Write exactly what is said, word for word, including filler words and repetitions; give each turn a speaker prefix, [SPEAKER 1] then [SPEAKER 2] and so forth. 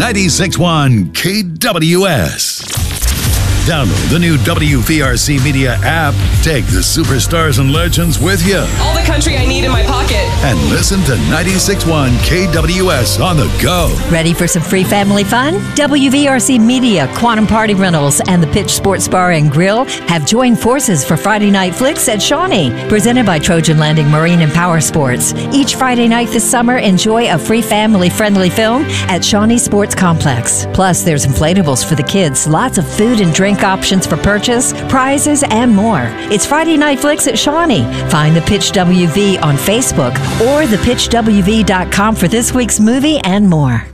[SPEAKER 1] ninety-six point one K W S. Download the new W V R C Media app. Take the superstars and legends with you.
[SPEAKER 2] All the country I need in my pocket.
[SPEAKER 1] And listen to ninety-six point one K W S on the go.
[SPEAKER 3] Ready for some free family fun? W V R C Media, Quantum Party Rentals, and the Pitch Sports Bar and Grill have joined forces for Friday Night Flicks at Shawnee. Presented by Trojan Landing Marine and Power Sports. Each Friday night this summer, enjoy a free family-friendly film at Shawnee Sports Complex. Plus, there's inflatables for the kids, lots of food and drink options for purchase, prizes, and more. It's Friday Night Flicks at Shawnee. Find the Pitch W V on Facebook or the pitch w v dot com for this week's movie and more.